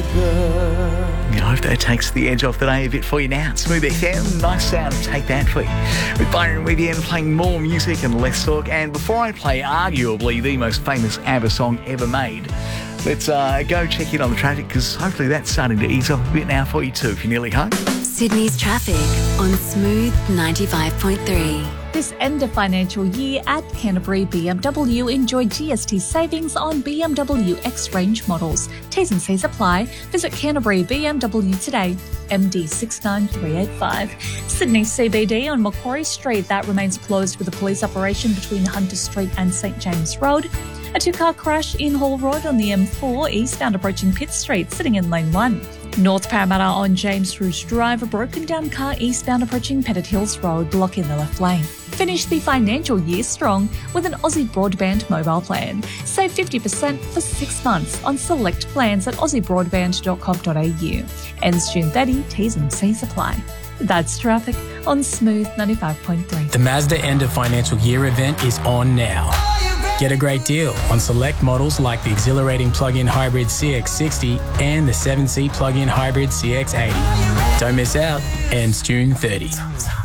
I hope that takes the edge off the day a bit for you now. Smooth FM, nice sound, take that for you. With Byron Weavian playing more music and less talk. And before I play arguably the most famous ABBA song ever made, let's go check in on the traffic, because hopefully that's starting to ease off a bit now for you too, if you're nearly home. Sydney's traffic on Smooth 95.3. This end of financial year at Canterbury BMW, enjoy GST savings on BMW X range models. T's and C's apply. Visit Canterbury BMW today. MD 69385. Sydney CBD on Macquarie Street, that remains closed with a police operation between Hunter Street and St James Road. A two-car crash in Hall Road on the M4 eastbound approaching Pitt Street, sitting in lane 1. North Parramatta on James Rouge Drive, a broken down car eastbound approaching Pettit Hills Road, blocking the left lane. Finish the financial year strong with an Aussie Broadband mobile plan. Save 50% for 6 months on select plans at aussiebroadband.com.au. Ends June 30, T's and C's apply. That's traffic on Smooth 95.3. The Mazda End of Financial Year event is on now. Get a great deal on select models like the exhilarating plug-in hybrid CX-60 and the 7-seat plug-in hybrid CX-80. Don't miss out. Ends June 30.